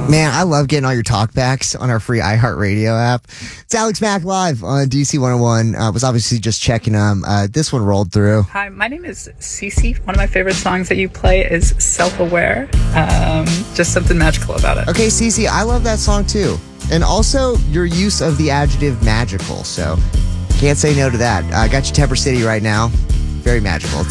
Man, I love getting all your talkbacks on our free iHeartRadio app. It's Alex Mack live on DC 101. Was obviously just checking them. This one rolled through. Hi, my name is Cece. One of my favorite songs that you play is Self-Aware. Just something magical about it. Okay, Cece, I love that song too. And also your use of the adjective magical. So can't say no to that. I got you Temper City right now. Very magical. It's